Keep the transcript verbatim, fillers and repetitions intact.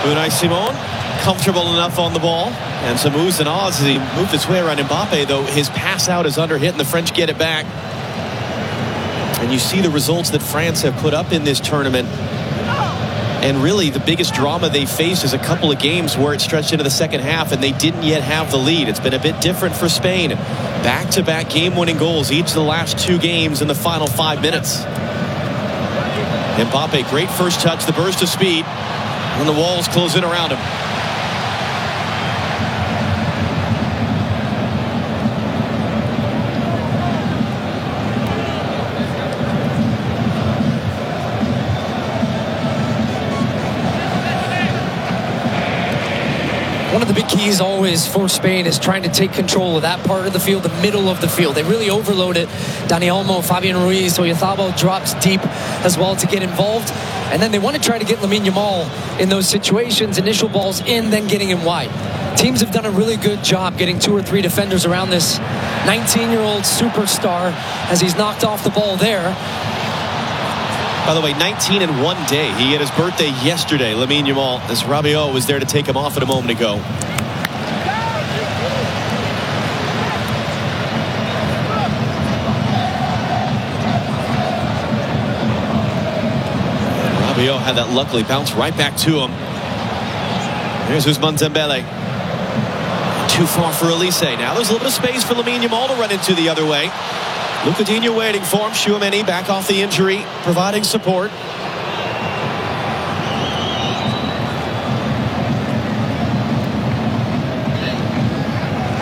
Unai Simon, comfortable enough on the ball. And some oohs and ahs as he moved his way around Mbappe, though his pass out is under hit and the French get it back. And you see the results that France have put up in this tournament. And really the biggest drama they faced is a couple of games where it stretched into the second half and they didn't yet have the lead. It's been a bit different for Spain. Back-to-back game-winning goals each of the last two games in the final five minutes. Mbappe, great first touch, the burst of speed. And the walls close in around him. One of the big keys always for Spain is trying to take control of that part of the field, the middle of the field. They really overload it. Dani Olmo, Fabian Ruiz, Oyarzabal drops deep as well to get involved. And then they want to try to get Lamine Yamal in those situations, initial balls in, then getting him wide. Teams have done a really good job getting two or three defenders around this nineteen-year-old superstar as he's knocked off the ball there. By the way, nineteen in one day. He had his birthday yesterday, Lamine Yamal, as Rabiot was there to take him off it a moment ago. Rabiot had that luckily bounce right back to him. Here's Ousmane Dembele. Too far for Elise. Now there's a little bit of space for Lamine Yamal to run into the other way. Luca Digne waiting for him. Tchouaméni back off the injury, providing support.